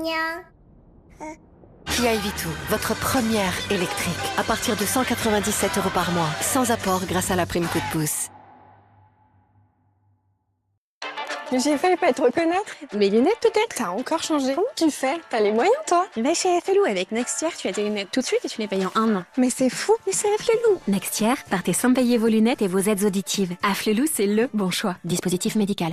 Kia Evito, votre première électrique. À partir de 197 € par mois, sans apport grâce à la prime coup de pouce. J'ai failli pas te reconnaître. Mes lunettes peut-être. T'as encore changé. Comment tu fais? T'as les moyens toi? Va chez Flelou avec Nextier, tu as tes lunettes tout de suite et tu les payes en un an. Mais c'est fou, mais c'est Flelou. Nextier, partez sans payer vos lunettes et vos aides auditives. À Flelou, c'est le bon choix. Dispositif médical.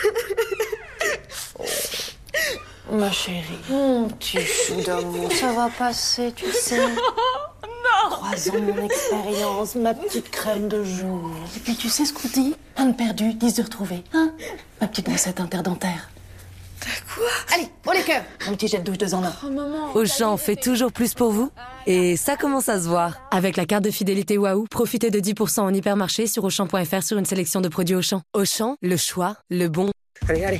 Ma chérie, mon petit chou d'amour, ça va passer, tu sais. Non. 3 ans mon expérience, ma petite crème de jour. Et puis tu sais ce qu'on dit? Un de perdu, 10 de retrouvé. Hein? Ma petite brossette interdentaire. T'as quoi? Allez, pour les cœurs. Un petit jet de douche 2 en 1. Oh maman. Auchan fait toujours plus pour vous. Et ça commence à se voir. Avec la carte de fidélité Waouh, profitez de 10% en hypermarché sur Auchan.fr sur une sélection de produits Auchan. Auchan, le choix, le bon. Allez.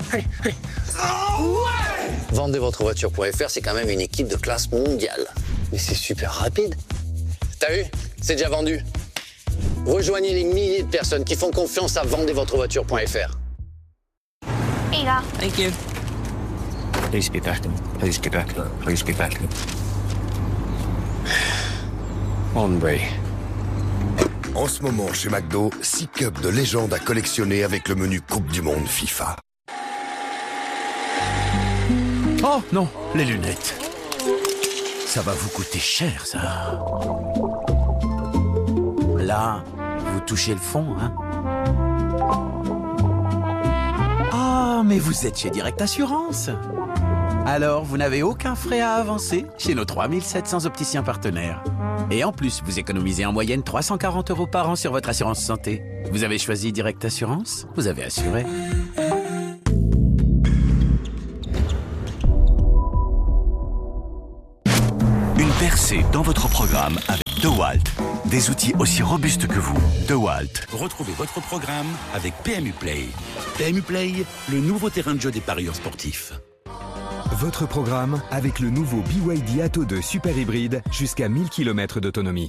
Vendez votre voiture.fr, c'est quand même une équipe de classe mondiale. Mais c'est super rapide. T'as vu? C'est déjà vendu. Rejoignez les milliers de personnes qui font confiance à vendezvotrevoiture.fr. Thank you. Please be back. Please be back. Please be back. Hombre. En ce moment, chez McDo, 6 cups de légende à collectionner avec le menu Coupe du Monde FIFA. Oh non, les lunettes. Ça va vous coûter cher, ça. Là, vous touchez le fond, hein. Ah, mais vous êtes chez Direct Assurance. Alors, vous n'avez aucun frais à avancer chez nos 3700 opticiens partenaires. Et en plus, vous économisez en moyenne 340 € par an sur votre assurance santé. Vous avez choisi Direct Assurance, vous avez assuré. Une percée dans votre programme avec DeWalt. Des outils aussi robustes que vous. DeWalt. Retrouvez votre programme avec PMU Play. PMU Play, le nouveau terrain de jeu des parieurs sportifs. Votre programme avec le nouveau BYD Atto 2 Super Hybride jusqu'à 1000 km d'autonomie.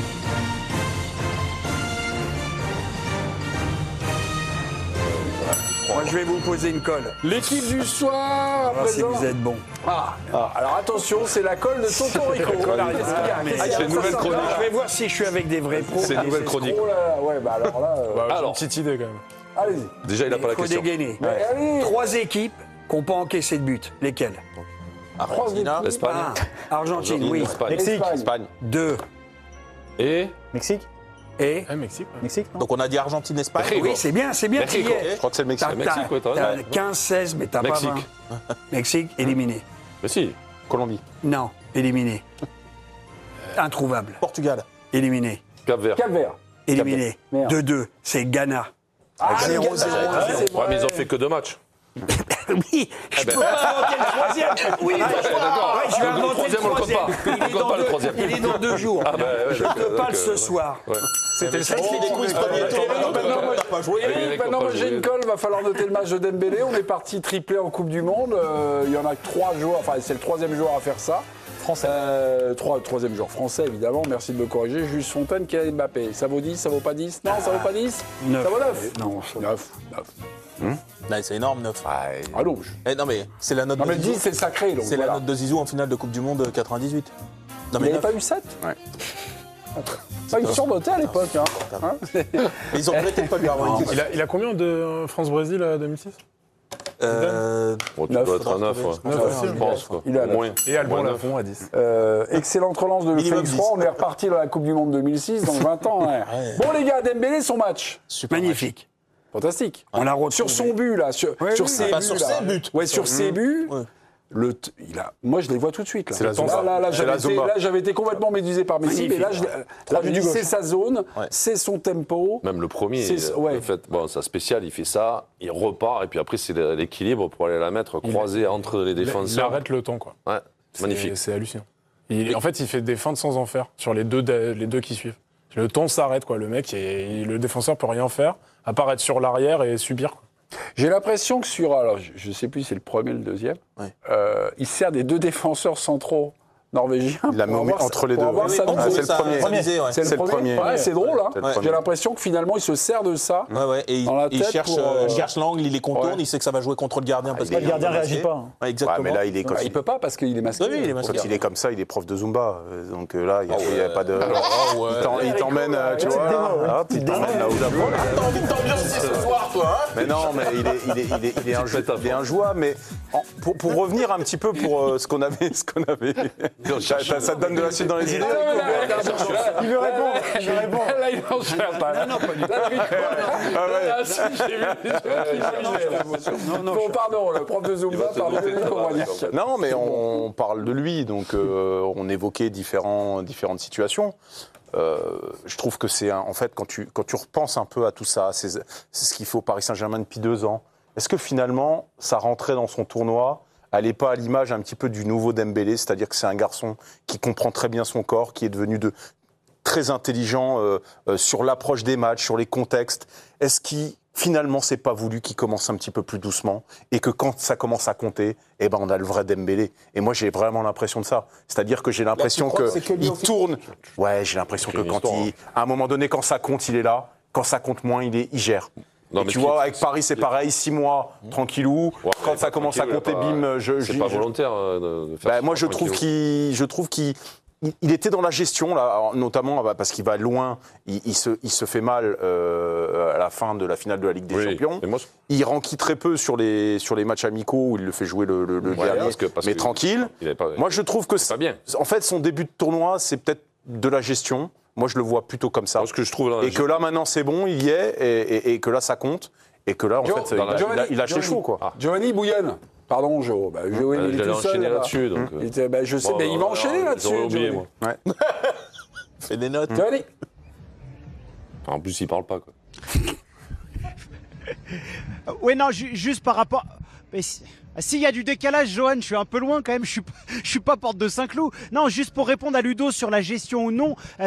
Moi, je vais vous poser une colle. L'équipe du soir, à Alors, si présent. vous êtes bon. Alors attention, c'est la colle de Tonton Rico. C'est une nouvelle chronique. Je vais voir si je suis avec des vrais pros. C'est une nouvelle chronique. Oh là, ouais, bah alors là. J'ai une petite idée quand même. Allez-y. Déjà, il n'a pas la question. Dégainer. Ouais. Allez. 3 équipes qui n'ont pas encaissé de but. Lesquelles? Argentine, l'Espagne. Argentine, oui. Espagne. 2. Et Mexique. Et Mexique. Mexique, non? Donc on a dit Argentine, Espagne. oui, c'est bien, tu y es. Je crois que c'est le Mexique. T'as Ouais, t'as 15-16, mais t'as pas 20. Mexique, éliminé. Mais si, Colombie. Non, éliminé. Introuvable. Portugal. Éliminé. Cap-Vert. Cap-Vert. Éliminé. Merde. 2-2, c'est Ghana. Le 0-0. Ouais, mais ils ont fait que 2 matchs. Oui, je peux inventer le troisième. Oui, d'accord. je vais Le inventer troisième, on le compte pas. Il est On compte pas le dans troisième. il est dans 2 jours. Ah, bah, ouais, Je te parle ce soir. Ouais. C'était le Ça, il fait des quiz premier tour. T'as pas joué. Maintenant, moi, j'ai une colle, va falloir noter le match de Dembélé. On est parti triplé en Coupe du Monde. Il y en a que 3 joueurs, enfin, c'est le 3e joueur à faire ça. Français. 3e joueur français, évidemment. Merci de me corriger. Juste Fontaine qui a Mbappé. Ça vaut 10, ça vaut pas 10? Non, ça vaut pas 10? 9. Ça vaut 9? Non, 9. C'est énorme, 9. Ah non, Non mais c'est la note non de mais 10 Zizou. c'est sacré. Donc C'est voilà. la note de Zizou en finale de Coupe du Monde 98. Non Il mais n'y avait 9. pas eu 7? Ouais. Ils surnotaient à l'époque. Hein. Mais ils ont peut-être pas lui avoir une Il a combien de France-Brésil 2006? Bon, tu dois être à 9, je pense. Quoi. Il est à Au 9. moins. Et Albon Lafont à 10. Excellente relance de Minimum Félix 10. Roy. On est reparti dans la Coupe du Monde 2006, dans 20 ans. Ouais. Bon les gars, Dembélé, son match. Magnifique. Fantastique. On l'a retrouvé. Sur son but, là. Sur ses buts. sur là. ses buts. Ouais, sur ses buts. Ouais. Moi, je les vois tout de suite. Là. C'est la Zumba. Là, j'avais été complètement médusé par Messi, mais là, je dis, c'est sa zone, Ouais. c'est son tempo. Même le premier, ouais. en fait, bon, ça spécial, il fait ça, il repart, et puis après, c'est l'équilibre pour aller la mettre croisée entre les Il défenseurs. arrête le temps, quoi. Ouais, magnifique. C'est hallucinant. En fait, il fait des feintes sans en faire sur les deux qui suivent. Le temps s'arrête, quoi. Le mec, le défenseur peut rien faire, à part être sur l'arrière et subir, quoi. J'ai l'impression que alors je ne sais plus si c'est le premier ou le deuxième, Ouais. il sert des 2 défenseurs centraux norvégien. Il l'a mis entre les deux. C'est le premier. C'est le premier. Ouais, c'est drôle. Hein. J'ai l'impression que finalement, il se sert de ça. Et il cherche l'angle, il les contourne, il sait que ça va jouer contre le gardien. Parce que le gardien ne réagit pas. Exactement. Mais là, il peut pas parce qu'il est masqué. Oui, il est masqué. Quand il est comme ça, il est prof de Zumba. Donc là, il n'y a pas de. Il t'emmène, tu vois. Il t'emmène là où t'as envie de t'ambiancer ce soir, toi. Mais non, mais il est injouable. Mais pour revenir un petit peu pour ce qu'on avait. Ça te donne de la suite dans les idées. Il me répond. Là, il en cherche pas. Non, pas du tout. Bon, pardon, le prof de Zumba parle de lui. Non, mais on parle de lui, donc on évoquait différentes situations. Je trouve que c'est en fait quand tu repenses un peu à tout ça, c'est ce qu'il fait au Paris Saint-Germain depuis 2 ans. Est-ce que finalement ça rentrait dans son tournoi? Elle n'est pas à l'image un petit peu du nouveau Dembélé, c'est-à-dire que c'est un garçon qui comprend très bien son corps, qui est devenu très intelligent sur l'approche des matchs, sur les contextes. Est-ce qu'il finalement c'est pas voulu qu'il commence un petit peu plus doucement et que quand ça commence à compter, on a le vrai Dembélé. Et moi j'ai vraiment l'impression de ça. C'est-à-dire que j'ai l'impression qu'il tourne. Ouais, j'ai l'impression que à un moment donné, quand ça compte, il est là. Quand ça compte moins, il gère. Non, tu vois, avec Paris, c'est pareil, 6 mois, tranquillou. Quand ça commence à compter, bim, c'est pas volontaire de faire ça. Moi, je trouve qu'il était dans la gestion, là, notamment parce qu'il va loin, il se fait mal à la fin de la finale de la Ligue des Champions. Il renquille très peu sur les matchs amicaux où il le fait jouer le dernier, mais tranquille. Moi, je trouve que en fait, son début de tournoi, c'est peut-être de la gestion. Moi, je le vois plutôt comme ça. Et que là, maintenant, c'est bon, il y est, et que là, ça compte. Et que là, en fait, il lâche les chevaux, quoi. Giovanni Bouillonne. Pardon, Jo. Giovanni, il est tout seul. Là-dessus, donc. Je sais, mais il va enchaîner là-dessus. J'aurais oublié, moi. Fais des notes. Giovanni. En plus, il parle pas, quoi. Oui, non, juste par rapport. Mais s'il y a du décalage, Johan, je suis un peu loin quand même, je suis pas porte de Saint-Cloud. Non, juste pour répondre à Ludo sur la gestion ou non,